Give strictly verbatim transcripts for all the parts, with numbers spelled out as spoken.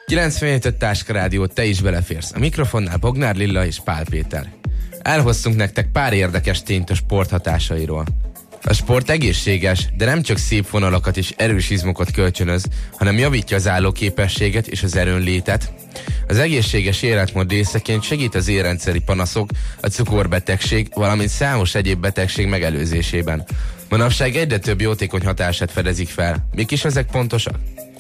kilencvenhét öt Táska Rádió, te is beleférsz. A mikrofonnál Bognár Lilla és Pál Péter. Elhoztunk nektek pár érdekes tényt a sport hatásairól. A sport egészséges, de nem csak szép vonalakat és erős izmokat kölcsönöz, hanem javítja az állóképességet és az erőnlétet. Az egészséges életmód részeként segít az érrendszeri panaszok, a cukorbetegség, valamint számos egyéb betegség megelőzésében. Manapság egyre több jótékony hatását fedezik fel. Mik is ezek pontosak?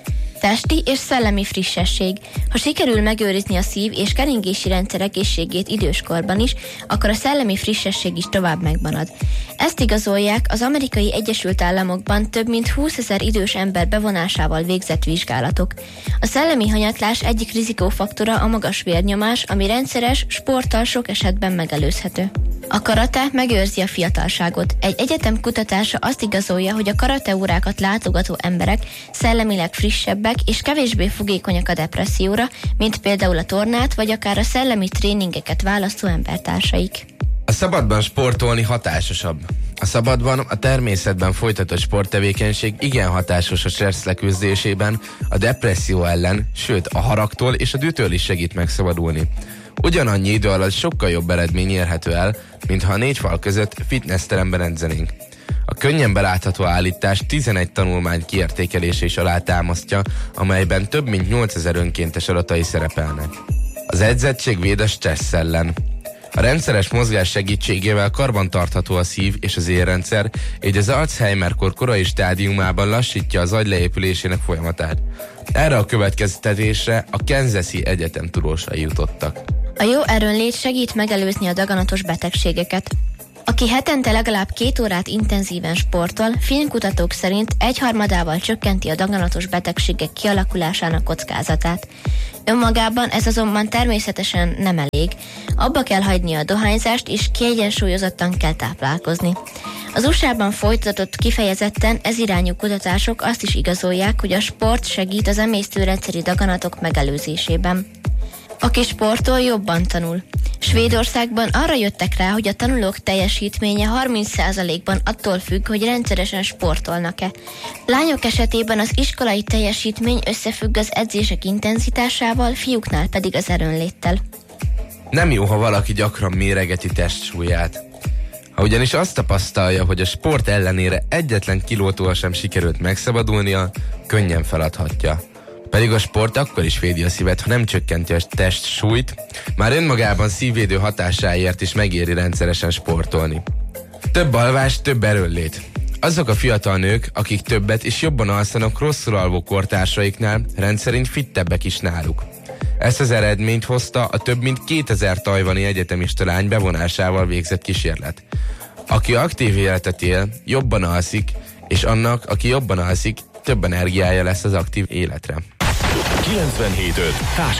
Testi és szellemi frissesség. Ha sikerül megőrizni a szív- és keringési rendszer egészségét időskorban is, akkor a szellemi frissesség is tovább megmarad. Ezt igazolják az Amerikai Egyesült Államokban több mint húszezer idős ember bevonásával végzett vizsgálatok. A szellemi hanyatlás egyik rizikófaktora a magas vérnyomás, ami rendszeres, sporttal sok esetben megelőzhető. A karate megőrzi a fiatalságot. Egy egyetem kutatása azt igazolja, hogy a karate órákat látogató emberek szellemileg frissebbek és kevésbé fogékonyak a depresszióra, mint például a tornát vagy akár a szellemi tréningeket választó embertársaik. A szabadban sportolni hatásosabb. A szabadban, a természetben folytatott sporttevékenység igen hatásos a stressz leküzdésében, a depresszió ellen, sőt a haragtól és a dühtől is segít megszabadulni. Ugyanannyi idő alatt sokkal jobb eredmény érhető el, mintha a négy fal között fitnessteremben edzenénk. A könnyen belátható állítás tizenegy tanulmány kiértékelése is alátámasztja, amelyben több mint nyolcezer önkéntes adatai szerepelnek. Az edzettség véd a stressz ellen. A rendszeres mozgás segítségével karbantartható a szív- és az érrendszer, így az Alzheimer-kor korai stádiumában lassítja az agy leépülésének folyamatát. Erre a következtetésre a Kansasi Egyetem tudósai jutottak. A jó erőnlét segít megelőzni a daganatos betegségeket. Aki hetente legalább két órát intenzíven sportol, filmkutatók szerint egyharmadával csökkenti a daganatos betegségek kialakulásának kockázatát. Önmagában ez azonban természetesen nem elég. Abba kell hagyni a dohányzást, és kiegyensúlyozottan kell táplálkozni. Az u es á-ban folytatott kifejezetten ez irányú kutatások azt is igazolják, hogy a sport segít az emésztőrendszeri daganatok megelőzésében. Aki sportol, jobban tanul. Svédországban arra jöttek rá, hogy a tanulók teljesítménye harminc százalékban attól függ, hogy rendszeresen sportolnak-e. Lányok esetében az iskolai teljesítmény összefügg az edzések intenzitásával, fiúknál pedig az erőnléttel. Nem jó, ha valaki gyakran méregeti testsúlyát. Ha ugyanis azt tapasztalja, hogy a sport ellenére egyetlen kilótól sem sikerült megszabadulnia, könnyen feladhatja. Pedig a sport akkor is védi a szívet, ha nem csökkenti a testsúlyt, már önmagában szívvédő hatásáért is megéri rendszeresen sportolni. Több alvás, több erőnlét. Azok a fiatal nők, akik többet és jobban alszanak rosszul alvó kortársaiknál, rendszerint fittebbek is náluk. Ezt az eredményt hozta a több mint kétezer tajvani egyetemista lány bevonásával végzett kísérlet. Aki aktív életet él, jobban alszik, és annak, aki jobban alszik, több energiája lesz az aktív életre. kilencvenhét öt